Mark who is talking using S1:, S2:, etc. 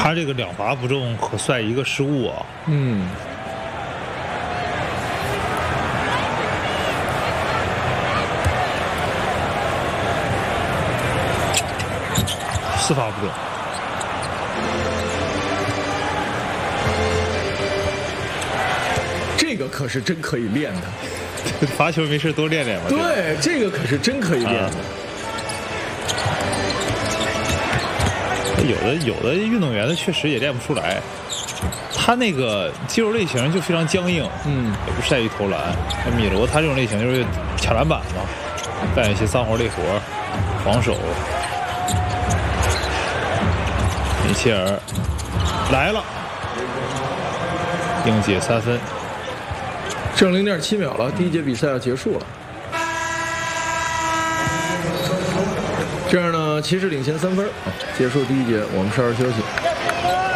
S1: 他这个2罚不中可算一个失误啊。
S2: 嗯。
S1: 4罚不中。
S2: 这个可是真可以练的。
S1: 罚球没事多练练嘛。
S2: 对，这个可是真可以练的。
S1: 有的运动员呢，确实也练不出来。他那个肌肉类型就非常僵硬，也不善于投篮。像米罗他这种类型就是抢篮板嘛，干一些脏活累活，防守。米切尔来了，应届3分，
S2: 剩0.7秒了，第一节比赛要结束了。这样呢，骑士领先3分，结束第一节，我们稍事休息。